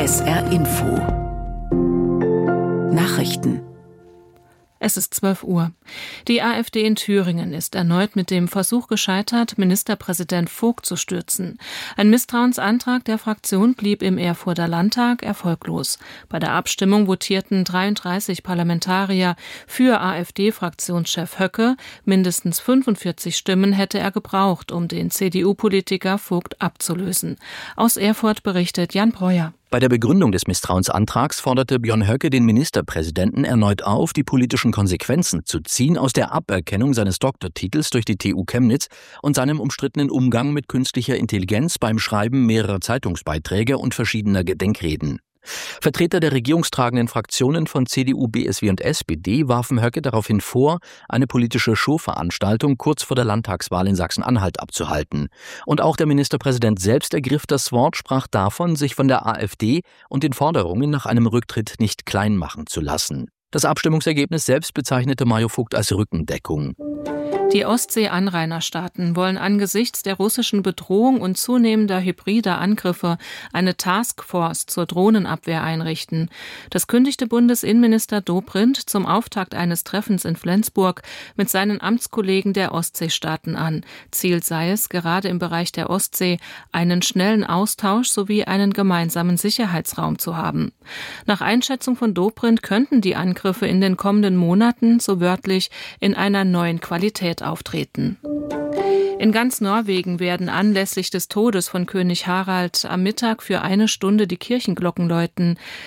SR Info Nachrichten. Es ist 12 Uhr. Die AfD in Thüringen ist erneut mit dem Versuch gescheitert, Ministerpräsident Vogt zu stürzen. Ein Misstrauensantrag der Fraktion blieb im Erfurter Landtag erfolglos. Bei der Abstimmung votierten 33 Parlamentarier für AfD-Fraktionschef Höcke. Mindestens 45 Stimmen hätte er gebraucht, um den CDU-Politiker Vogt abzulösen. Aus Erfurt berichtet Jan Breuer. Bei der Begründung des Misstrauensantrags forderte Björn Höcke den Ministerpräsidenten erneut auf, die politischen Konsequenzen zu ziehen aus der Aberkennung seines Doktortitels durch die TU Chemnitz und seinem umstrittenen Umgang mit künstlicher Intelligenz beim Schreiben mehrerer Zeitungsbeiträge und verschiedener Gedenkreden. Vertreter der regierungstragenden Fraktionen von CDU, BSW und SPD warfen Höcke daraufhin vor, eine politische Showveranstaltung kurz vor der Landtagswahl in Sachsen-Anhalt abzuhalten. Und auch der Ministerpräsident selbst ergriff das Wort, sprach davon, sich von der AfD und den Forderungen nach einem Rücktritt nicht klein machen zu lassen. Das Abstimmungsergebnis selbst bezeichnete Mario Vogt als Rückendeckung. Die Ostsee-Anrainerstaaten wollen angesichts der russischen Bedrohung und zunehmender hybrider Angriffe eine Taskforce zur Drohnenabwehr einrichten. Das kündigte Bundesinnenminister Dobrindt zum Auftakt eines Treffens in Flensburg mit seinen Amtskollegen der Ostseestaaten an. Ziel sei es, gerade im Bereich der Ostsee einen schnellen Austausch sowie einen gemeinsamen Sicherheitsraum zu haben. Nach Einschätzung von Dobrindt könnten die Angriffe in den kommenden Monaten, so wörtlich, in einer neuen Qualität auftreten. In ganz Norwegen werden anlässlich des Todes von König Harald am Mittag für 1 Stunde die Kirchenglocken läuten.